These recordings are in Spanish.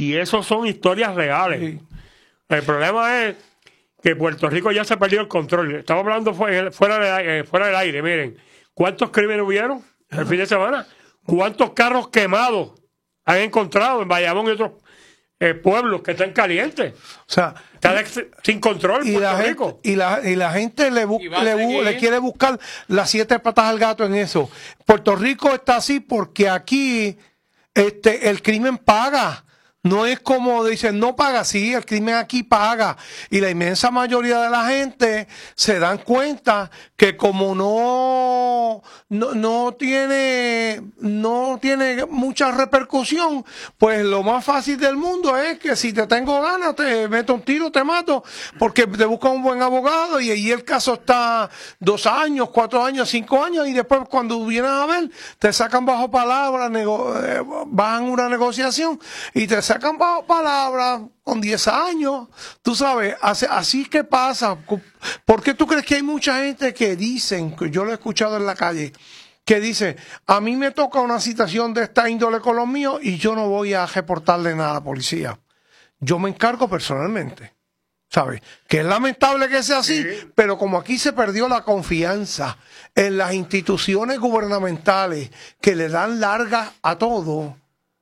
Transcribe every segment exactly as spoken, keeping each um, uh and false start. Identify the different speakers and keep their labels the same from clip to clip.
Speaker 1: Y eso son historias reales. Sí. El problema es que Puerto Rico ya se perdió el control. Estamos hablando fuera, fuera, de, fuera del aire, miren. ¿Cuántos crímenes hubieron el uh-huh. fin de semana? ¿Cuántos carros quemados han encontrado en Bayamón y otros eh, pueblos que están calientes?
Speaker 2: O sea,
Speaker 1: están ex- sin control en Puerto Rico.
Speaker 2: Gente, y, la, y la gente le, bu- le, bu- le quiere buscar las siete patas al gato en eso. Puerto Rico está así porque aquí este el crimen paga. No es como dicen, no paga, sí, el crimen aquí paga. Y la inmensa mayoría de la gente se dan cuenta que como no, no, no tiene, no tiene mucha repercusión, pues lo más fácil del mundo es que si te tengo ganas, te meto un tiro, te mato, porque te busca un buen abogado y ahí el caso está dos años, cuatro años, cinco años, y después cuando vienen a ver, te sacan bajo palabra, nego- eh, bajan una negociación y te sacan sacan bajo palabras con diez años, tú sabes, así, así que pasa. ¿Por qué tú crees que hay mucha gente que dicen, que yo lo he escuchado en la calle, que dice, a mí me toca una situación de esta índole con los míos y yo no voy a reportarle nada a la policía? Yo me encargo personalmente, ¿sabes? Que es lamentable que sea así, sí. Pero como aquí se perdió la confianza en las instituciones gubernamentales que le dan larga a todo,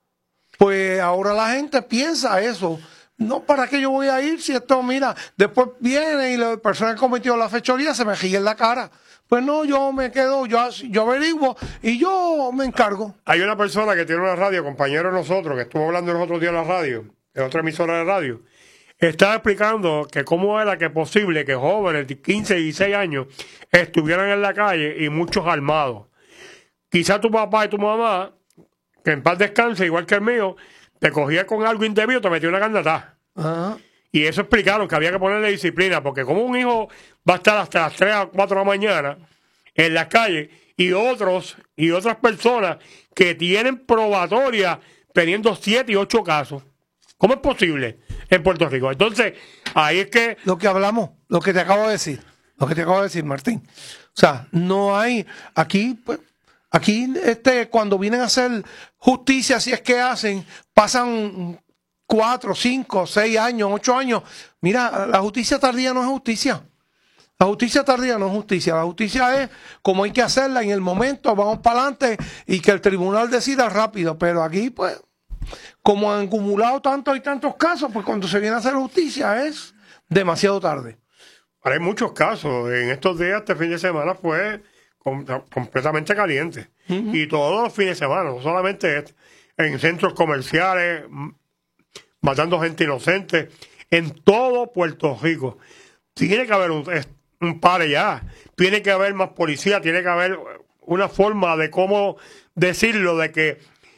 Speaker 2: pues ahora la gente piensa eso. No, ¿para qué yo voy a ir si esto, mira, después viene y la persona que cometió la fechoría se me gira en la cara? Pues no, yo me quedo, yo, yo averiguo y yo me encargo.
Speaker 1: Hay una persona que tiene una radio, compañero de nosotros, que estuvo hablando los otros días en la radio, en otra emisora de radio, está explicando que cómo era que es posible que jóvenes de quince, dieciséis años estuvieran en la calle y muchos armados. Quizá tu papá y tu mamá, que en paz descanse, igual que el mío, te cogía con algo indebido, te metía una garnatada. Uh-huh. Y eso explicaron que había que ponerle disciplina, porque como un hijo va a estar hasta las tres o cuatro de la mañana en la calle, y otros, y otras personas que tienen probatoria teniendo siete y ocho casos. ¿Cómo es posible en Puerto Rico? Entonces, ahí es que...
Speaker 2: Lo que hablamos, lo que te acabo de decir, lo que te acabo de decir, Martín. O sea, no hay, aquí, pues, Aquí, este, cuando vienen a hacer justicia, si es que hacen, pasan cuatro, cinco, seis años, ocho años. Mira, la justicia tardía no es justicia. La justicia tardía no es justicia. La justicia es como hay que hacerla en el momento, vamos para adelante y que el tribunal decida rápido. Pero aquí, pues, como han acumulado tantos y tantos casos, pues cuando se viene a hacer justicia es demasiado tarde.
Speaker 1: Ahora hay muchos casos. En estos días, este fin de semana fue... completamente caliente. Uh-huh. Y todos los fines de semana, no solamente en centros comerciales, matando gente inocente, en todo Puerto Rico. Tiene que haber un, un pare ya, tiene que haber más policía, tiene que haber una forma de cómo decirlo, de que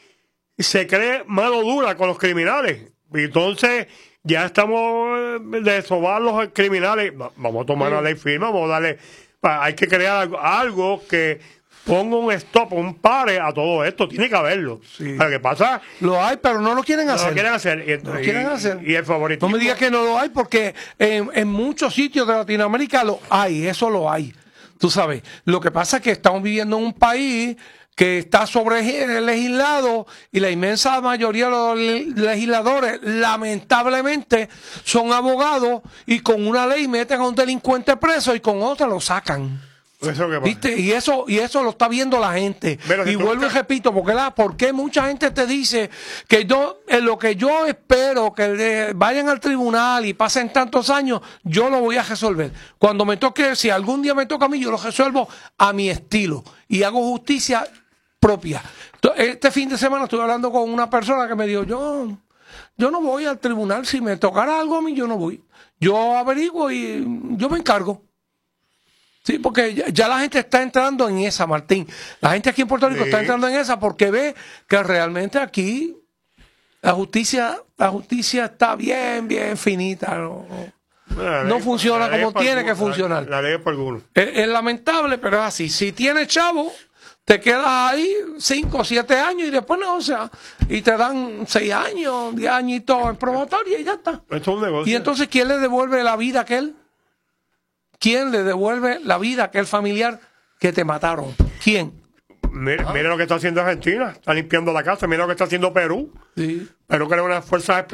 Speaker 1: se cree mano dura con los criminales. Y entonces ya estamos de sobar los criminales. Vamos a tomar uh-huh. la ley firme, vamos a darle... Hay que crear algo, algo que ponga un stop, un pare a todo esto. Tiene que haberlo. Sí. Lo que pasa...
Speaker 2: Lo hay, pero no lo quieren hacer.
Speaker 1: No lo quieren hacer. Y,
Speaker 2: no lo quieren
Speaker 1: y,
Speaker 2: hacer.
Speaker 1: Y el favoritismo...
Speaker 2: No me digas que no lo hay, porque en, en muchos sitios de Latinoamérica lo hay. Eso lo hay. Tú sabes. Lo que pasa es que estamos viviendo en un país que está sobre legislado y la inmensa mayoría de los legisladores lamentablemente son abogados y con una ley meten a un delincuente preso y con otra lo sacan.
Speaker 1: Eso que
Speaker 2: ¿Viste? Y eso y eso lo está viendo la gente. Pero y vuelvo y repito, porque la, porque mucha gente te dice que yo, en lo que yo espero que le, vayan al tribunal y pasen tantos años, yo lo voy a resolver. Cuando me toque, si algún día me toca a mí, yo lo resuelvo a mi estilo y hago justicia propia. Este fin de semana estuve hablando con una persona que me dijo, yo, yo no voy al tribunal, si me tocara algo a mí, yo no voy. Yo averiguo y yo me encargo. Sí, porque ya, ya la gente está entrando en esa, Martín. La gente aquí en Puerto Rico sí. está entrando en esa porque ve que realmente aquí la justicia, la justicia está bien, bien finita. No, bueno, no ley, funciona como tiene alguno, que funcionar.
Speaker 1: La, la ley es por alguno.
Speaker 2: Es, es lamentable, pero es así. Si tienes chavo, te quedas ahí cinco o siete años y después no, o sea, y te dan seis años, diez añitos en probatoria y ya está.
Speaker 1: Esto es un negocio.
Speaker 2: Y entonces, ¿quién le devuelve la vida a aquel? ¿Quién le devuelve la vida a aquel familiar que te mataron? ¿Quién?
Speaker 1: Mira, mira lo que está haciendo Argentina. Está limpiando la casa. Mira lo que está haciendo Perú.
Speaker 2: Sí.
Speaker 1: Perú crea unas fuerzas